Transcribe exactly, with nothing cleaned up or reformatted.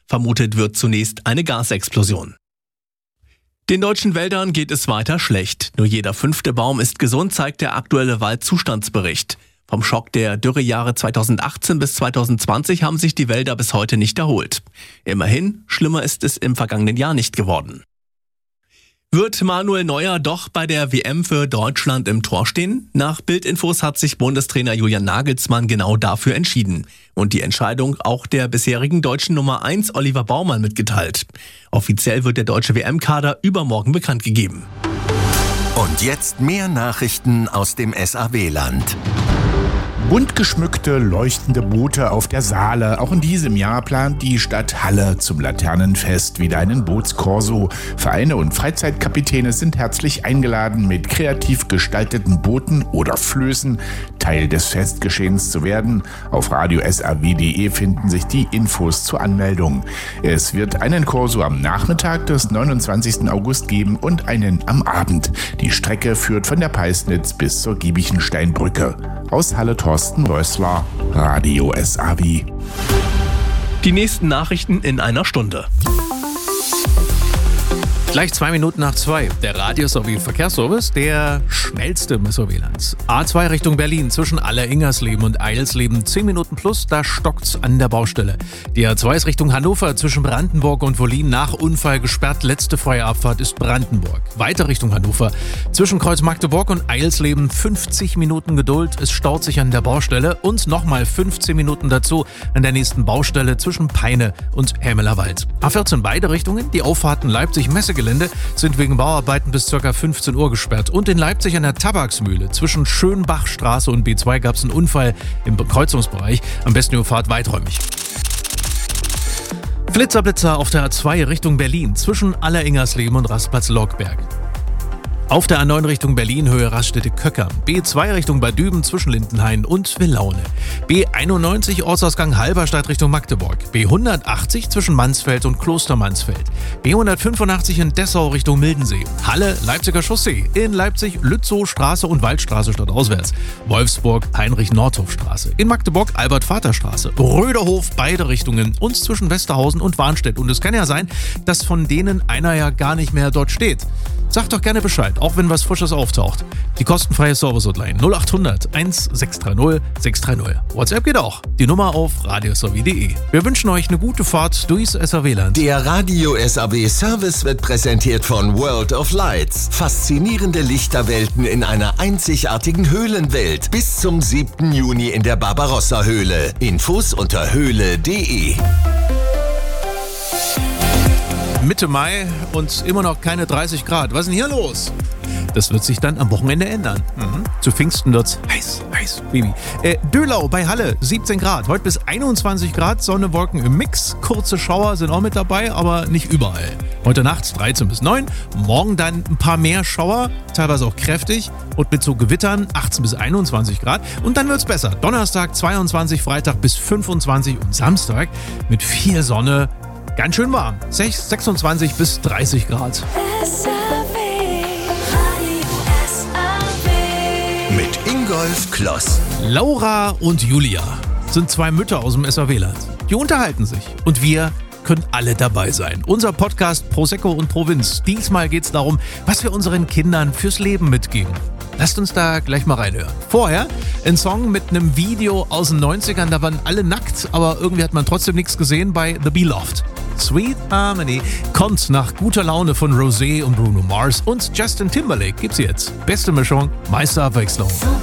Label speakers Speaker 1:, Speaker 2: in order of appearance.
Speaker 1: Vermutet wird zunächst eine Gasexplosion. Den deutschen Wäldern geht es weiter schlecht. Nur jeder fünfte Baum ist gesund, zeigt der aktuelle Waldzustandsbericht. Vom Schock der Dürrejahre zweitausendachtzehn bis zweitausendzwanzig haben sich die Wälder bis heute nicht erholt. Immerhin, schlimmer ist es im vergangenen Jahr nicht geworden. Wird Manuel Neuer doch bei der W M für Deutschland im Tor stehen? Nach Bild-Infos hat sich Bundestrainer Julian Nagelsmann genau dafür entschieden. Und die Entscheidung auch der bisherigen deutschen Nummer eins Oliver Baumann mitgeteilt. Offiziell wird der deutsche W M-Kader übermorgen bekannt gegeben.
Speaker 2: Und jetzt mehr Nachrichten aus dem S A W-Land.
Speaker 3: Bunt geschmückte, leuchtende Boote auf der Saale. Auch in diesem Jahr plant die Stadt Halle zum Laternenfest wieder einen Bootskorso. Vereine und Freizeitkapitäne sind herzlich eingeladen, mit kreativ gestalteten Booten oder Flößen Teil des Festgeschehens zu werden. Auf radio s a w punkt d e finden sich die Infos zur Anmeldung. Es wird einen Korso am Nachmittag des neunundzwanzigsten August geben und einen am Abend. Die Strecke führt von der Peisnitz bis zur Giebichensteinbrücke. Aus Halle Thorsten Rössler, Radio S A W.
Speaker 1: Die nächsten Nachrichten in einer Stunde.
Speaker 4: Gleich zwei Minuten nach zwei. Der Radio S A W Verkehrsservice, der schnellste im S A W-Land. A zwei Richtung Berlin zwischen Aller-Ingersleben und Eilsleben. zehn Minuten plus, da stockt's an der Baustelle. Die A zwei ist Richtung Hannover zwischen Brandenburg und Wollin nach Unfall gesperrt. Letzte freie Abfahrt ist Brandenburg. Weiter Richtung Hannover zwischen Kreuz Magdeburg und Eilsleben. fünfzig Minuten Geduld. Es staut sich an der Baustelle. Und nochmal fünfzehn Minuten dazu an der nächsten Baustelle zwischen Peine und Hämelerwald. A vierzehn beide Richtungen. Die Auffahrten Leipzig-Messe Gelände sind wegen Bauarbeiten bis ca. fünfzehn Uhr gesperrt. Und in Leipzig an der Tabaksmühle zwischen Schönbachstraße und B zwei gab es einen Unfall im Kreuzungsbereich. Am besten ihr fahrt weiträumig. Flitzerblitzer auf der A zwei Richtung Berlin zwischen Aller-Ingersleben und Rastplatz-Lockberg. Auf der A neun Richtung Berlin, Höhe Raststätte-Köckern. B zwei Richtung Bad Düben zwischen Lindenhain und Villaune. B einundneunzig Ortsausgang Halberstadt Richtung Magdeburg. B hundertachtzig zwischen Mansfeld und Klostermansfeld. B hundertfünfundachtzig in Dessau Richtung Mildensee. Halle, Leipziger Chaussee. In Leipzig Lützow Straße und Waldstraße stadtauswärts. Wolfsburg, Heinrich-Nordhoff-Straße. In Magdeburg Albert-Vater-Straße. Röderhof, beide Richtungen. Und zwischen Westerhausen und Warnstedt. Und es kann ja sein, dass von denen einer ja gar nicht mehr dort steht. Sagt doch gerne Bescheid, auch wenn was Frisches auftaucht. Die kostenfreie Service-Hotline null acht hundert eins sechs drei null sechs drei null. WhatsApp geht auch. Die Nummer auf radio s a w punkt d e. Wir wünschen euch eine gute Fahrt durchs S A W-Land.
Speaker 2: Der Radio S A W Service wird präsentiert von World of Lights. Faszinierende Lichterwelten in einer einzigartigen Höhlenwelt. Bis zum siebten Juni in der Barbarossa-Höhle. Infos unter höhle punkt d e.
Speaker 4: Mitte Mai und immer noch keine dreißig Grad. Was ist denn hier los? Das wird sich dann am Wochenende ändern. Mhm. Zu Pfingsten wird's heiß, heiß, Baby. Äh, Dölau bei Halle, siebzehn Grad. Heute bis einundzwanzig Grad, Sonne, Wolken im Mix. Kurze Schauer sind auch mit dabei, aber nicht überall. Heute Nacht dreizehn bis neun. Morgen dann ein paar mehr Schauer, teilweise auch kräftig. Und mit so Gewittern achtzehn bis einundzwanzig Grad. Und dann wird's besser. Donnerstag zweiundzwanzig, Freitag bis fünfundzwanzig und Samstag mit viel Sonne. Ganz schön warm. sechsundzwanzig bis dreißig Grad.
Speaker 2: Mit Ingolf Kloss.
Speaker 4: Laura und Julia sind zwei Mütter aus dem S A W-Land. Die unterhalten sich. Und wir können alle dabei sein. Unser Podcast Prosecco und Provinz. Diesmal geht es darum, was wir unseren Kindern fürs Leben mitgeben. Lasst uns da gleich mal reinhören. Vorher ein Song mit einem Video aus den neunzigern. Da waren alle nackt, aber irgendwie hat man trotzdem nichts gesehen bei The Beloved. Sweet Harmony kommt nach guter Laune von Rosé und Bruno Mars und Justin Timberlake gibt's jetzt. Beste Mischung, Meisterabwechslung.